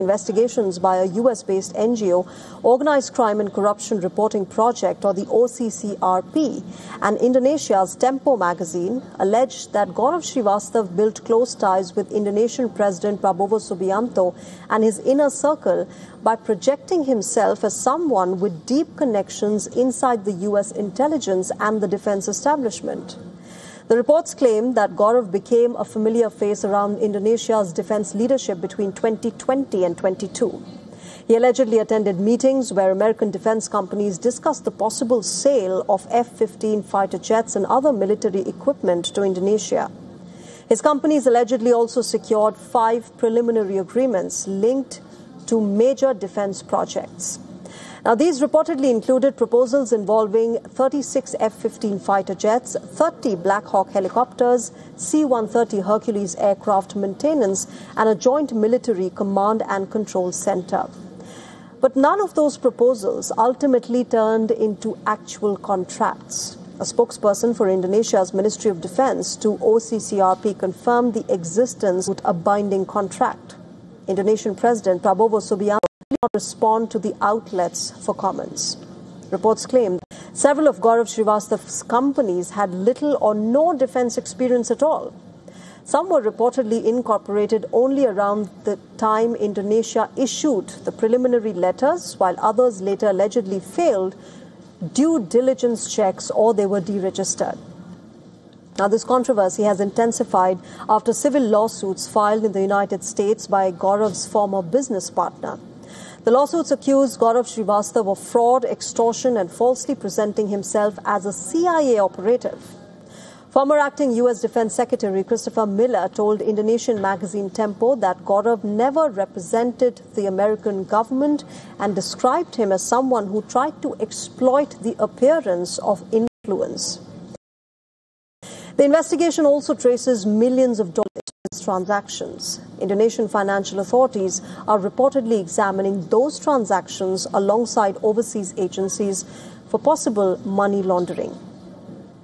Investigations by a US-based NGO, Organized Crime and Corruption Reporting Project, or the OCCRP, and Indonesia's Tempo magazine alleged that Gaurav Srivastav built close ties with Indonesian President Prabowo Subianto and his inner circle by projecting himself as someone with deep connections inside the US intelligence and the defense establishment. The reports claim that Gaurav became a familiar face around Indonesia's defense leadership between 2020 and 22. He allegedly attended meetings where American defense companies discussed the possible sale of F-15 fighter jets and other military equipment to Indonesia. His companies allegedly also secured 5 preliminary agreements linked to major defense projects. Now, these reportedly included proposals involving 36 F-15 fighter jets, 30 Black Hawk helicopters, C-130 Hercules aircraft maintenance, and a joint military command and control center. But none of those proposals ultimately turned into actual contracts. A spokesperson for Indonesia's Ministry of Defense to OCCRP confirmed the existence of a binding contract. Indonesian President Prabowo Subianto did not respond to the outlets for comments. Reports claim that several of Gaurav Srivastav's companies had little or no defense experience at all. Some were reportedly incorporated only around the time Indonesia issued the preliminary letters, while others later allegedly failed due diligence checks or they were deregistered. Now, this controversy has intensified after civil lawsuits filed in the United States by Gaurav's former business partner. The lawsuits accused Gaurav Srivastav of fraud, extortion, and falsely presenting himself as a CIA operative. Former acting U.S. Defense Secretary Christopher Miller told Indonesian magazine Tempo that Gaurav never represented the American government and described him as someone who tried to exploit the appearance of influence. The investigation also traces millions of dollars in transactions. Indonesian financial authorities are reportedly examining those transactions alongside overseas agencies for possible money laundering.